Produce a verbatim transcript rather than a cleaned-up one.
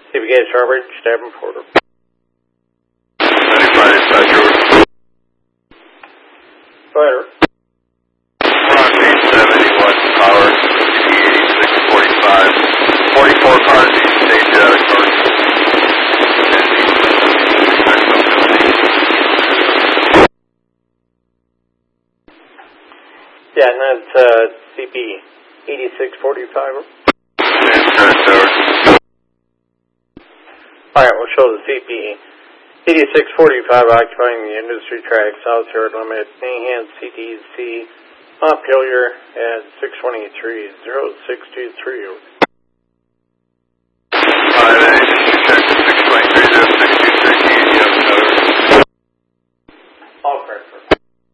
C B K Starbridge, Davenport. ninety-five, inside George. Fire. Rock eight seventy-one, power, eighty-six forty-five. forty-four cars, each stage out of course. Yeah, and that's uh, C P eighty-six forty-five. Alright, we'll show the C P eighty-six forty-five occupying the industry track, south yard limit, Mahan C D C, Montpelier at six twenty-three, oh six two three.